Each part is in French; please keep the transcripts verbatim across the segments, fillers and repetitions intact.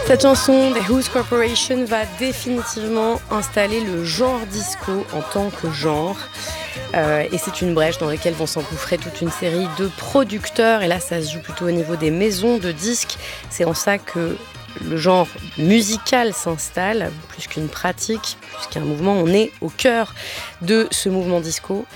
Cette chanson des Who's Corporation va définitivement installer le genre disco en tant que genre. Euh, et c'est une brèche dans laquelle vont s'engouffrer toute une série de producteurs. Et là, ça se joue plutôt au niveau des maisons de disques. C'est en ça que le genre musical s'installe, plus qu'une pratique, plus qu'un mouvement. On est au cœur de ce mouvement disco.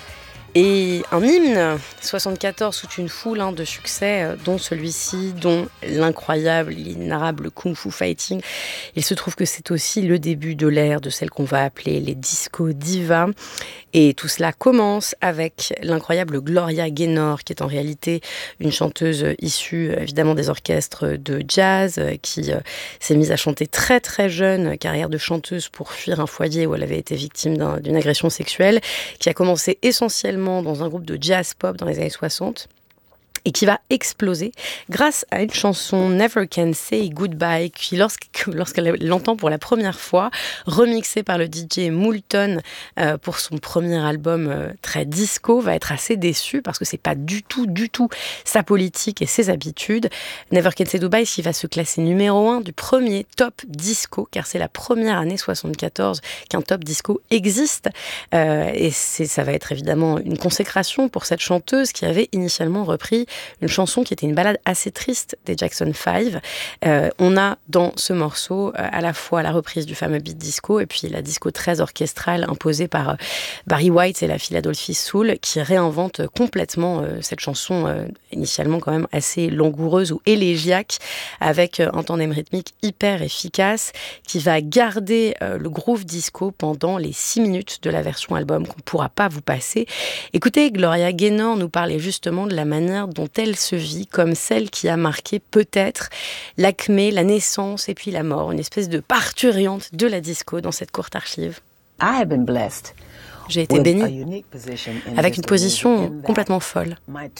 Et un hymne, soixante-quatorze, toute une foule hein, de succès, euh, dont celui-ci, dont l'incroyable, l'inarrable Kung Fu Fighting. Il se trouve que c'est aussi le début de l'ère de celles qu'on va appeler les disco divas. Et tout cela commence avec l'incroyable Gloria Gaynor, qui est en réalité une chanteuse issue évidemment des orchestres de jazz, qui euh, s'est mise à chanter très très jeune, carrière de chanteuse pour fuir un foyer où elle avait été victime d'un, d'une agression sexuelle, qui a commencé essentiellement dans un groupe de jazz pop dans les années soixante. Et qui va exploser grâce à une chanson Never Can Say Goodbye qui, lorsqu'elle l'entend pour la première fois, remixée par le D J Moulton euh, pour son premier album euh, très disco, va être assez déçue parce que c'est pas du tout, du tout sa politique et ses habitudes. Never Can Say Goodbye qui va se classer numéro un du premier top disco, car c'est la première année soixante-quatorze qu'un top disco existe. Euh, et c'est, ça va être évidemment une consécration pour cette chanteuse qui avait initialement repris une chanson qui était une ballade assez triste des Jackson five. Euh, on a dans ce morceau euh, à la fois la reprise du fameux beat disco et puis la disco très orchestrale imposée par euh, Barry White et la Philadelphia Soul qui réinvente complètement euh, cette chanson euh, initialement quand même assez langoureuse ou élégiaque avec euh, un tandem rythmique hyper efficace qui va garder euh, le groove disco pendant les six minutes de la version album qu'on ne pourra pas vous passer. Écoutez, Gloria Gaynor nous parlait justement de la manière dont elle se vit comme celle qui a marqué peut-être l'acmé, la naissance et puis la mort, une espèce de parturiente de la disco dans cette courte archive. I have been blessed. J'ai été bénie avec une position complètement folle.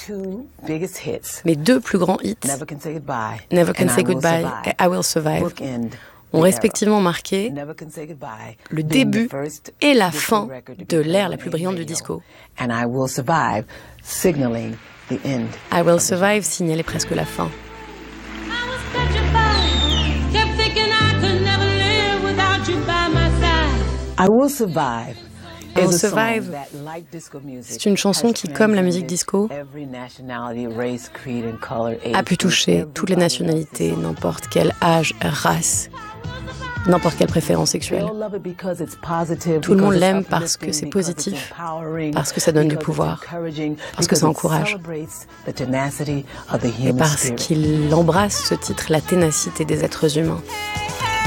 Mes deux plus grands hits, Never Can Say Goodbye, Never Can Say Goodbye et I Will Survive, ont respectivement marqué le début et la fin de l'ère la plus brillante du disco. And I Will Survive, signaling the end. I Will Survive signalait presque la fin. I Will Survive. I Will Survive, c'est une chanson qui, comme la musique disco, a pu toucher toutes les nationalités, n'importe quel âge, race, n'importe quelle préférence sexuelle. Tout le monde l'aime parce que c'est positif, parce que ça donne du pouvoir, parce que ça encourage, et parce qu'il embrasse ce titre, la ténacité des êtres humains.